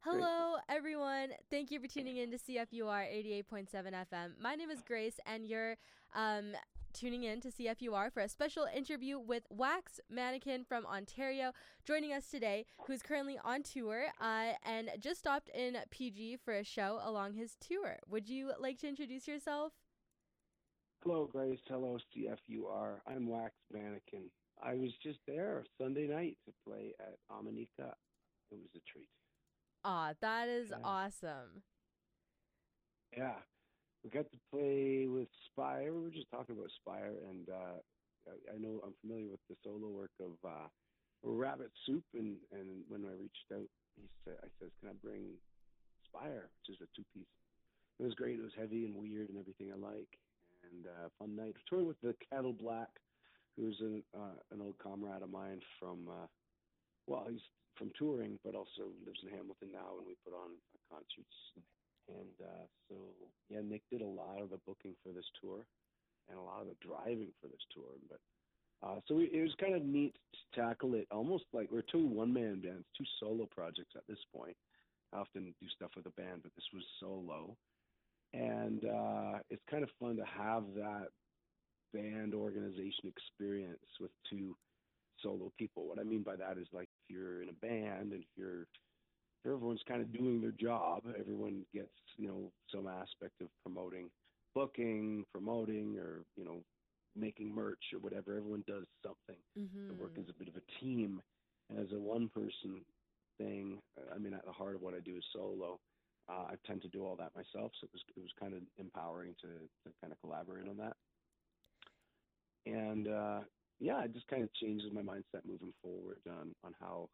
Great. Hello, everyone. Thank you for tuning in to CFUR 88.7 FM. My name is Grace, and you're tuning in to CFUR for a special interview with Wax Mannequin from Ontario, joining us today, who's currently on tour and just stopped in PG for a show along his tour. Would you like to introduce yourself? Hello, Grace. Hello, CFUR. I'm Wax Mannequin. I was just there Sunday night to play at Amanika. It was a treat. Aw, that is Yeah. awesome. Yeah. We got to play with Spire. We were just talking about Spire, and I know I'm familiar with the solo work of Rabbit Soup, and when I reached out, I says, can I bring Spire, which is a two-piece. It was great. It was heavy and weird and everything I like, and fun night. Touring with the Cattle Black, who's an old comrade of mine from, he's from touring, but also lives in Hamilton now, and we put on concerts. And Nick did a lot of the booking for this tour and a lot of the driving for this tour. But it was kind of neat to tackle it almost like we're two one-man bands, two solo projects at this point. I often do stuff with a band, but this was solo. And it's kind of fun to have that band organization experience with two solo people. What I mean by that is, like, if you're in a band and if everyone's kind of doing their job, everyone gets, some aspect of booking, promoting, or, making merch or whatever. Everyone does something to work as a bit of a team. And as a one-person thing, at the heart of what I do is solo. I tend to do all that myself, so it was kind of empowering to kind of collaborate on that. And it just kind of changes my mindset moving forward on how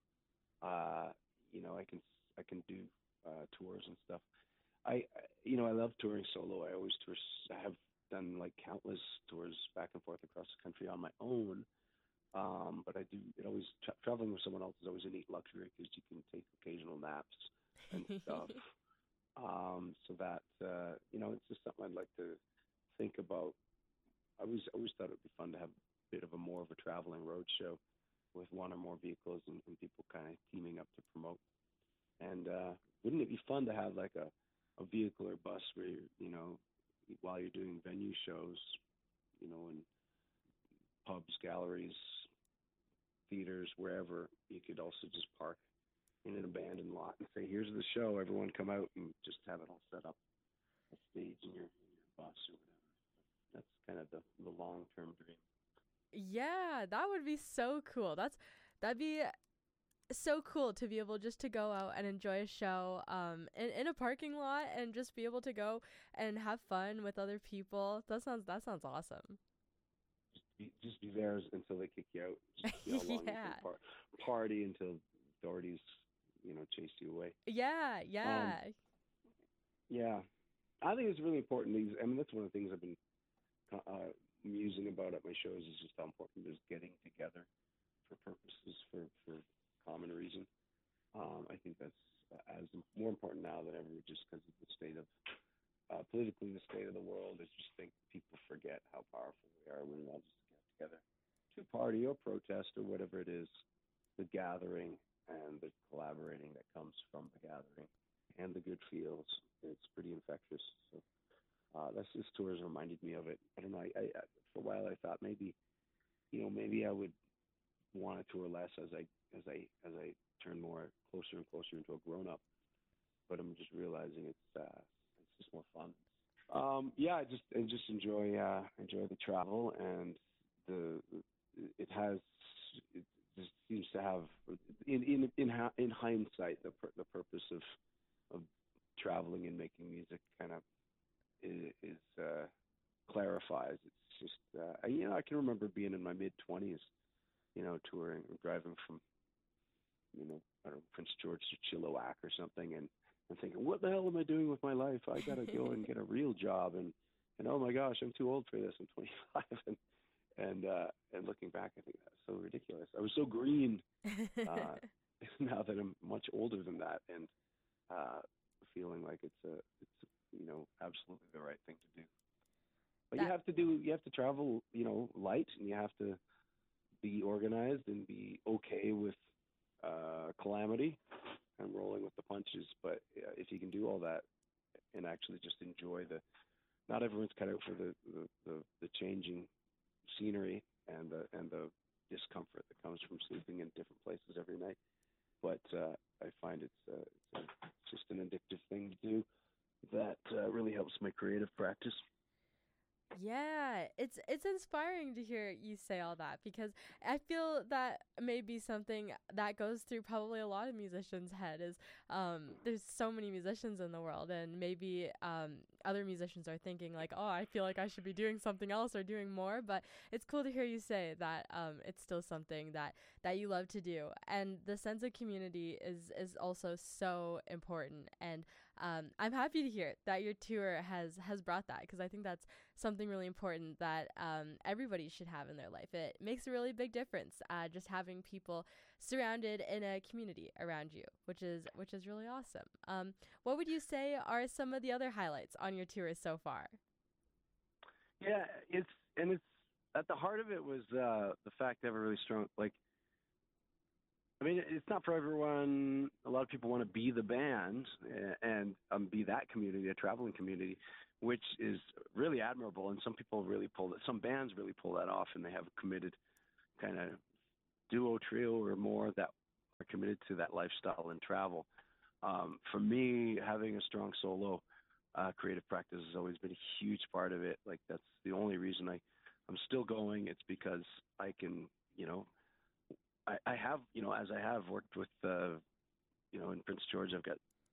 I can do tours and stuff. I love touring solo. I have done like countless tours back and forth across the country on my own. But I do it always. Traveling with someone else is always a neat luxury because you can take occasional naps and stuff. It's just something I'd like to think about. I always thought it'd be fun to have a bit of more of a traveling road show with one or more vehicles and people kind of teaming up to promote. And wouldn't it be fun to have like a vehicle or bus where while you're doing venue shows, in pubs, galleries, theaters, wherever, you could also just park in an abandoned lot and say, here's the show, everyone come out, and just have it all set up, a stage in your bus or whatever. That's kind of the long-term dream. Yeah, that would be so cool. That'd be so cool to be able just to go out and enjoy a show in a parking lot and just be able to go and have fun with other people. That sounds awesome. Just be there until they kick you out. Just see how long Yeah. you can party until authorities, chase you away. Yeah. Yeah. I think it's really important. That's one of the things I've been musing about at my shows is just how important it is getting together for purposes, for common reason. I think that's as more important now than ever, just because of the state of politically the state of the world. I just think people forget how powerful we are when we all just get together to party or protest or whatever it is. The gathering and the collaborating that comes from the gathering and the good feels, it's pretty infectious. So this tour has reminded me of it. I don't know. I for a while I thought maybe I would want to tour less as I turn more closer and closer into a grown up. But I'm just realizing it's just more fun. I just enjoy the travel, and it just seems to have in hindsight the purpose of traveling and making music kind of is clarifies. It's just I can remember being in my mid-20s, touring, driving from I don't know, Prince George to Chilliwack or something, and thinking, what the hell am I doing with my life? I gotta go and get a real job, and oh my gosh, I'm too old for this. I'm 25, and looking back, I think that's so ridiculous. I was so green. Now that I'm much older than that, and feeling like it's absolutely the right thing to do. But you have to travel, light, and you have to be organized and be okay with calamity and rolling with the punches. But that and actually just enjoy the. Not everyone's cut out for the changing scenery and the discomfort that comes from sleeping in different places every night. But I find it's just an addictive thing to do that really helps my creative practice. Yeah, it's inspiring to hear you say all that because I feel that may be something that goes through probably a lot of musicians' head is there's so many musicians in the world and maybe other musicians are thinking like, oh, I feel like I should be doing something else or doing more, but it's cool to hear you say that it's still something that you love to do. And the sense of community is also so important, and I'm happy to hear that your tour has brought that, because I think that's something really important that everybody should have in their life. It makes a really big difference, just having people surrounded in a community around you, which is really awesome. What would you say are some of the other highlights on your tour so far? Yeah, it's at the heart of it was the fact to have a really strong, like, I mean, it's not for everyone. A lot of people want to be the band and be that community, a traveling community, which is really admirable. And some people really pull that. Some bands really pull that off, and they have a committed kind of duo, trio, or more that are committed to that lifestyle and travel. For me, having a strong solo creative practice has always been a huge part of it. Like, that's the only reason I'm still going. It's because I can, I have, as I have worked with, in Prince George, I've got,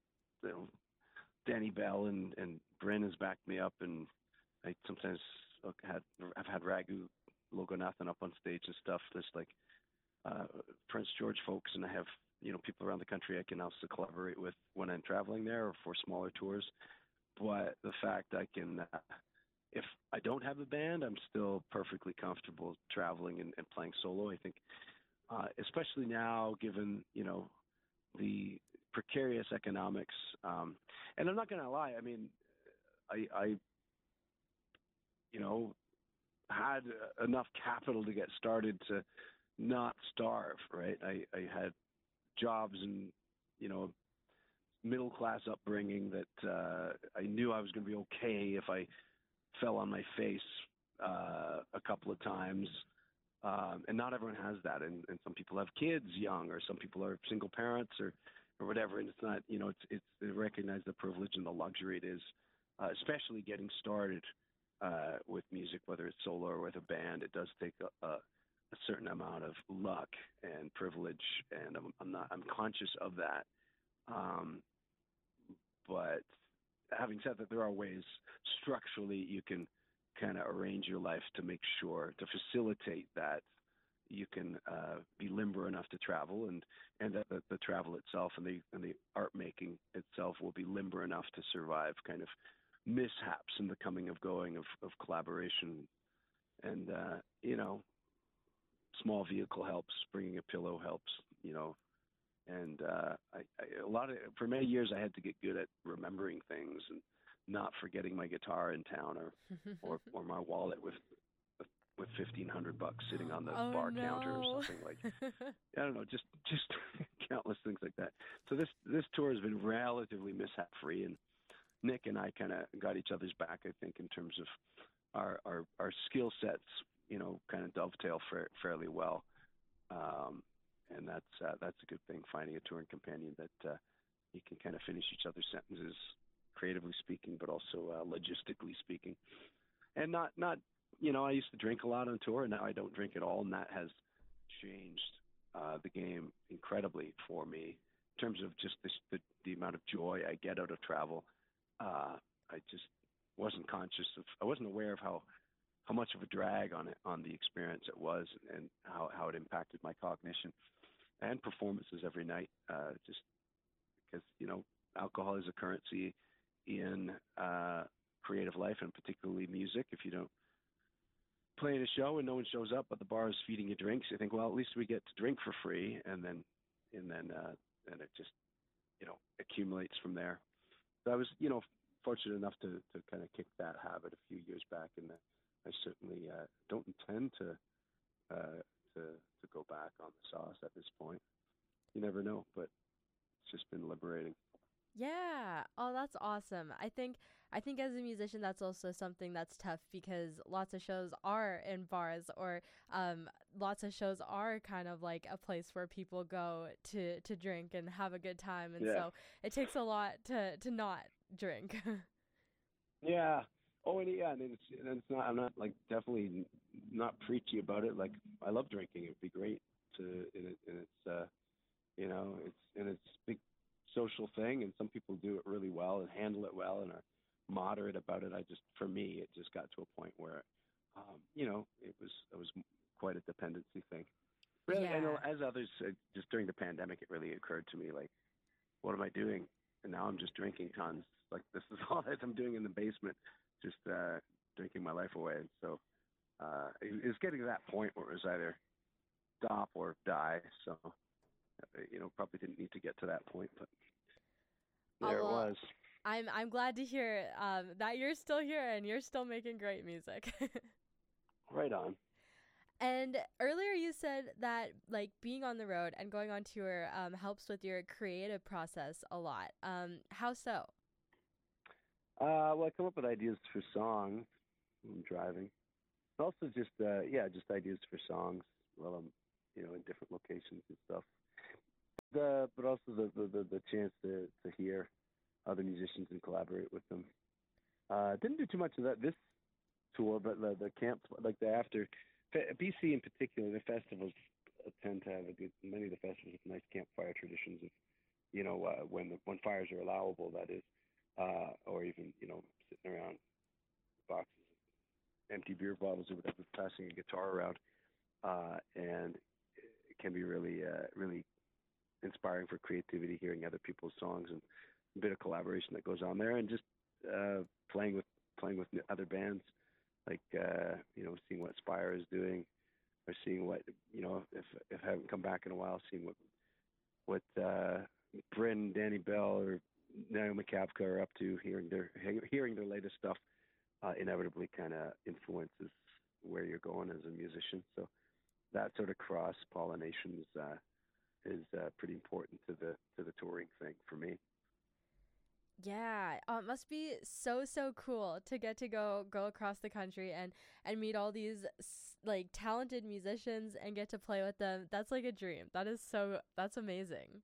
Danny Bell and Bryn has backed me up, and I sometimes I've had Raghu Loganathan up on stage and stuff. There's like Prince George folks, and I have people around the country I can also collaborate with when I'm traveling there or for smaller tours. But the fact I can, if I don't have a band, I'm still perfectly comfortable traveling and playing solo. I think, especially now, given the precarious economics, and I'm not going to lie. I mean, I had enough capital to get started to not starve. Right, I had jobs and middle class upbringing that I knew I was going to be okay if I fell on my face a couple of times. And not everyone has that, and some people have kids young, or some people are single parents, or whatever. And it's not, it's they recognize the privilege and the luxury it is, especially getting started with music, whether it's solo or with a band. It does take a certain amount of luck and privilege, and I'm conscious of that. But having said that, there are ways structurally you can kind of arrange your life to make sure to facilitate that you can be limber enough to travel, and that the travel itself and the art making itself will be limber enough to survive kind of mishaps in the coming of going of collaboration. And small vehicle helps, bringing a pillow helps, and for many years I had to get good at remembering things and not forgetting my guitar in town, or my wallet with $1,500 sitting on the bar counter or something like. I don't know, just countless things like that. So this tour has been relatively mishap free, and Nick and I kind of got each other's back, I think, in terms of our skill sets, kind of dovetail fairly well. And that's a good thing, finding a touring companion that you can kind of finish each other's sentences, creatively speaking, but also logistically speaking. And not I used to drink a lot on tour, and now I don't drink at all, and that has changed the game incredibly for me in terms of just the amount of joy I get out of travel. I just wasn't conscious of, I wasn't aware of how much of a drag on the experience it was, and how it impacted my cognition and performances every night. Just because alcohol is a currency in creative life, and particularly music. If you don't play in a show and no one shows up, but the bar is feeding you drinks, you think, well, at least we get to drink for free, and then it just accumulates from there. So I was fortunate enough to kind of kick that habit a few years back, and I certainly don't intend to go back on the sauce at this point. You never know, but it's just been liberating. Yeah. Oh, that's awesome. I think as a musician that's also something that's tough because lots of shows are in bars or um lots of shows are kind of like a place where people go to drink and have a good time, and Yeah. so it takes a lot to not drink. Yeah. Oh, and yeah, and it's not. I'm not like definitely not preachy about it. Like I love drinking. It'd be great to, and it's it's a big social thing, and some people do it really well and handle it well and are moderate about it. For me, it just got to a point where, it was quite a dependency thing. Really, and Yeah. as others, just during the pandemic, it really occurred to me like, what am I doing? And now I'm just drinking tons. Like this is all that I'm doing in the basement, just drinking my life away. And so it's getting to that point where it was either stop or die. So probably didn't need to get to that point, but Oh there it well, was. I'm glad to hear that you're still here and you're still making great music. Right on. And earlier you said that like being on the road and going on tour helps with your creative process a lot. How so? Well, I come up with ideas for songs when I'm driving. Also, just ideas for songs while I'm, in different locations and stuff. But also the chance to hear other musicians and collaborate with them. Didn't do too much of that this tour, but the camp, like the after BC in particular, the festivals tend to have many of the festivals have nice campfire traditions of, when fires are allowable, that is, or even sitting around boxes of empty beer bottles or whatever, passing a guitar around, and it can be really inspiring for creativity, hearing other people's songs and a bit of collaboration that goes on there, and just uh, playing with other bands, like seeing what Spire is doing, or seeing what if I haven't come back in a while, seeing what Bryn, Danny Bell, or Naomi Kapka are up to, hearing their latest stuff, inevitably kind of influences where you're going as a musician. So that sort of cross pollination is pretty important to the touring thing for me. Yeah, it must be so cool to get to go across the country and meet all these like talented musicians and get to play with them. That's like a dream. That's amazing.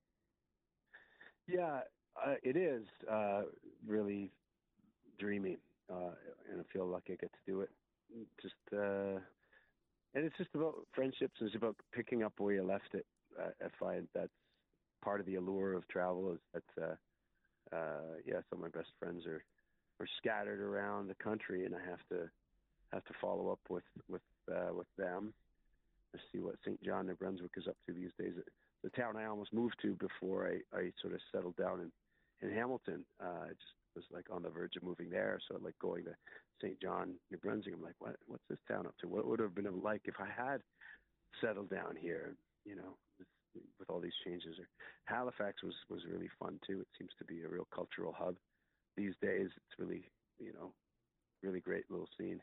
Yeah, it is really dreamy, and I feel like I get to do it. Just and it's just about friendships. It's about picking up where you left it. I find that's part of the allure of travel is that some of my best friends are scattered around the country, and I have to follow up with them to see what St. John, New Brunswick is up to these days. The town I almost moved to before I sort of settled down in Hamilton. I just was like on the verge of moving there, so like going to St. John, New Brunswick. I'm like, what's this town up to? What would it have been like if I had settled down here? You know, with all these changes. Or Halifax was really fun too. It seems to be a real cultural hub these days. It's really really great little scene.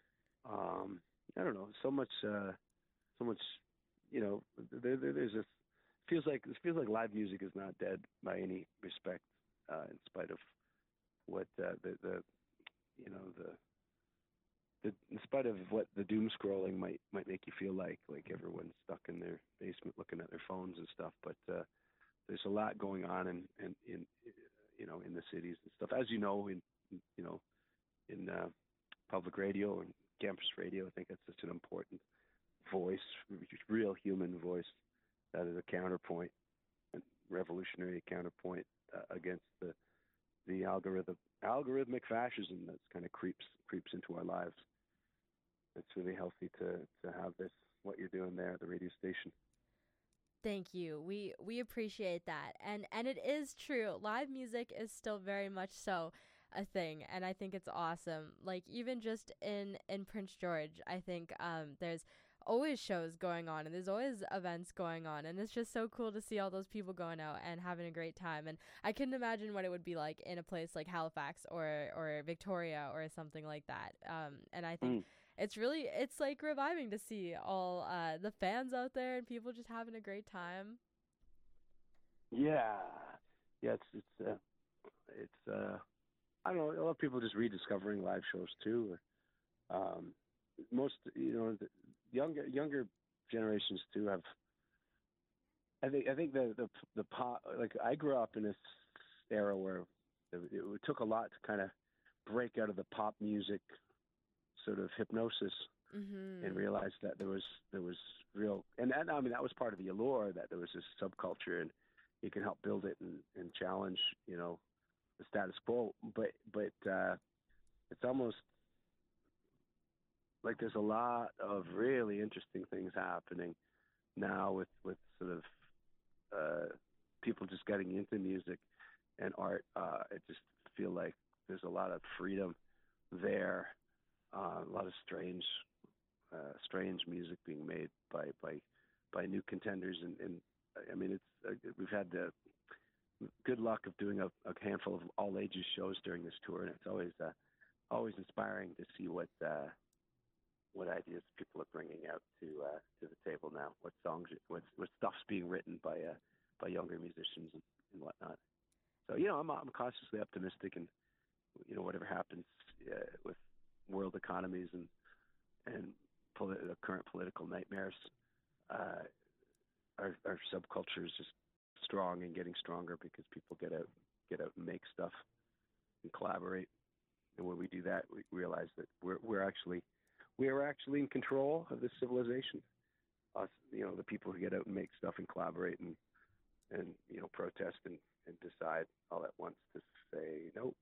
I don't know, so much. There's this feels like live music is not dead by any respect, in spite of what the you know the in spite of what the doom scrolling might make you feel like everyone's stuck in their basement looking at their phones and stuff. But there's a lot going on in the cities and stuff, as you know in public radio and campus radio. I think that's such an important voice, real human voice, that is a counterpoint, a revolutionary counterpoint against the algorithmic fascism that's kind of creeps into our lives. It's really healthy to have this, what you're doing there at the radio station. Thank you. We appreciate that. And it is true. Live music is still very much so a thing, and I think it's awesome. Like even just in Prince George, I think there's always shows going on and there's always events going on, and it's just so cool to see all those people going out and having a great time. And I couldn't imagine what it would be like in a place like Halifax or Victoria or something like that. And I think Mm. it's like reviving to see all the fans out there and people just having a great time. Yeah, yeah, it's I don't know. A lot of people just rediscovering live shows too. Or, most, the younger generations too have. I think the pop, like I grew up in this era where it took a lot to kind of break out of the pop music sort of hypnosis and Mhm. realize that there was real, and I mean that was part of the allure, that there was this subculture and you can help build it and challenge the status quo. But it's almost like there's a lot of really interesting things happening now with sort of people just getting into music and art. I just feel like there's a lot of freedom there, a lot of strange music being made by new contenders, and I mean we've had the good luck of doing a handful of all ages shows during this tour, and it's always inspiring to see what ideas people are bringing out to the table now. What songs, what stuff's being written by younger musicians and whatnot. So I'm cautiously optimistic, and whatever happens with world economies and the current political nightmares, uh, our subculture is just strong and getting stronger because people get out and make stuff and collaborate. And when we do that, we realize that we're actually in control of this civilization. Us, the people who get out and make stuff and collaborate and protest and decide all at once to say no,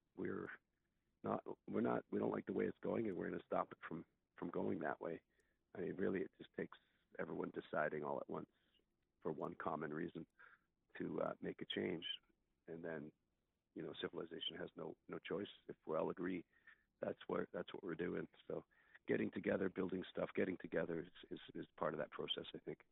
we don't like the way it's going, and we're going to stop it from going that way. I mean, really, it just takes everyone deciding all at once for one common reason to make a change, and then civilization has no choice. If we all agree, that's what we're doing. So getting together, building stuff, getting together is part of that process, I think.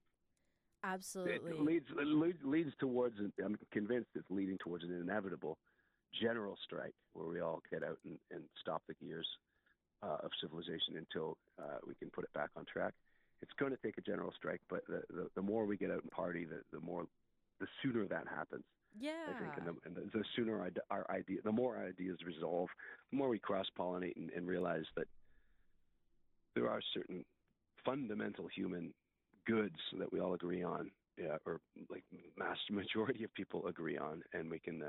It Absolutely. leads towards, I'm convinced it's leading towards an inevitable general strike where we all get out and stop the gears of civilization until we can put it back on track. It's going to take a general strike, but the more we get out and party, the sooner that happens. I think, Yeah. and the sooner the more ideas resolve, the more we cross pollinate and realize that there are certain fundamental human goods that we all agree on, yeah, or like mass majority of people agree on, and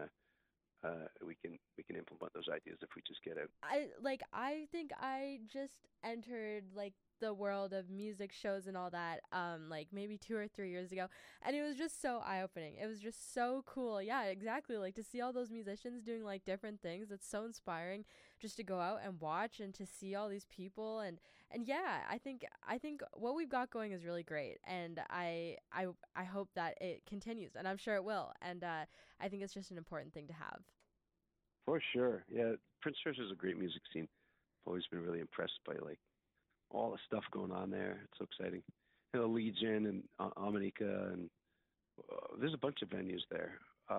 we can implement those ideas if we just get out. I think I just entered like the world of music shows and all that like maybe 2 or 3 years ago, and it was just so eye-opening. It was just so cool. Yeah, exactly. Like to see all those musicians doing like different things. It's so inspiring just to go out and watch and to see all these people and yeah, I think what we've got going is really great, and I hope that it continues, and I'm sure it will. And I think it's just an important thing to have. For sure, yeah. Prince George is a great music scene. I've always been really impressed by like all the stuff going on there. It's so exciting. Legion and Amanika, and there's a bunch of venues there.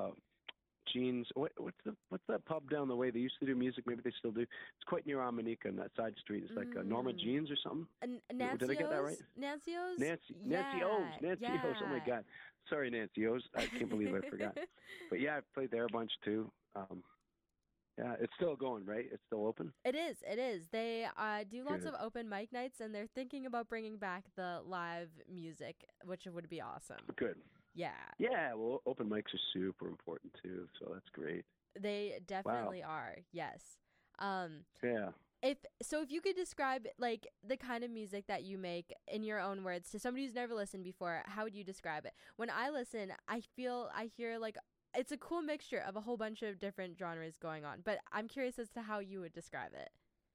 Jeans. What's that pub down the way? They used to do music. Maybe they still do. It's quite near Amanika, and that side street. It's like Norma Mm. Jeans or something. Did I get that right? Nancio's? Nancio's? Nancy O's. Yeah, Nancy O's. Oh my yeah. God. Sorry, Nancy O's. I can't believe I forgot. But yeah, I've played there a bunch too. Yeah, it's still going, right? It's still open. It is. It is. They do lots Good. of open mic nights, and they're thinking about bringing back the live music, which would be awesome. Good. Yeah, Yeah. Well, open mics are super important too, so that's great. they Wow. definitely are. Yes. Um, Yeah. if you could describe like the kind of music that you make in your own words to somebody who's never listened before, how would you describe it? When I listen, I hear like it's a cool mixture of a whole bunch of different genres going on, but I'm curious as to how you would describe it.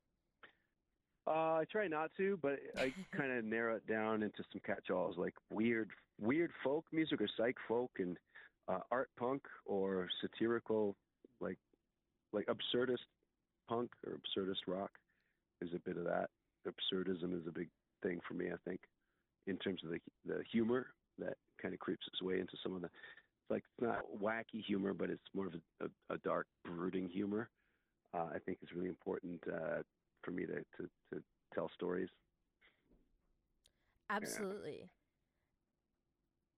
I try not to, but I kind of narrow it down into some catch-alls like weird folk music or psych folk and art punk or satirical, like absurdist punk or absurdist rock is a bit of that. Absurdism is a big thing for me, I think, in terms of the humor that kind of creeps its way into some of the. It's like it's not wacky humor, but it's more of a dark, brooding humor. I think is really important for me to tell stories. Yeah. Absolutely.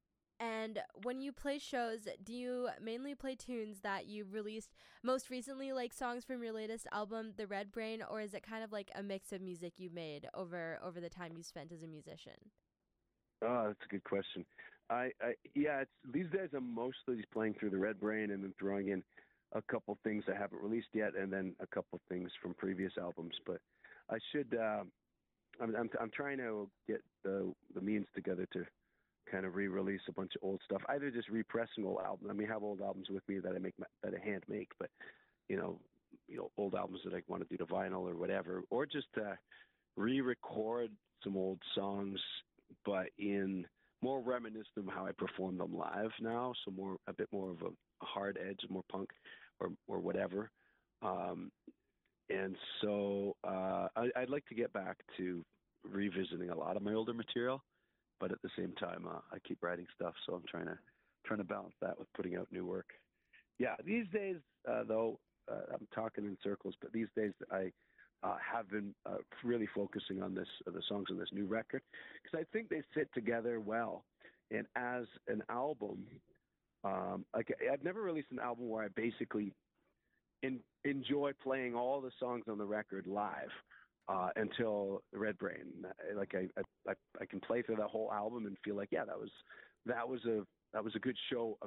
And when you play shows, do you mainly play tunes that you released most recently, like songs from your latest album, The Red Brain, or is it kind of like a mix of music you made over the time you spent as a musician? Oh, that's a good question. Yeah, it's these days I'm mostly playing through the Red Brain and then throwing in a couple things I haven't released yet, and then a couple things from previous albums. But I should. I'm trying to get the means together to kind of re-release a bunch of old stuff. Either just repressing old albums. I mean, I have old albums with me that that I hand make, but you know, old albums that I want to do to vinyl or whatever, or just re-record some old songs, but in more reminiscent of how I perform them live now. So a bit more of a hard edge, more punk, or whatever. Um, and so I'd like to get back to revisiting a lot of my older material, but at the same time, I keep writing stuff, so I'm trying to balance that with putting out new work. Yeah, these days, though, I'm talking in circles, but these days I have been really focusing on the songs on this new record because I think they fit together well. And as an album, like I've never released an album where I basically enjoy playing all the songs on the record live until Red Brain. Like I can play through that whole album and feel like, yeah, that was a good show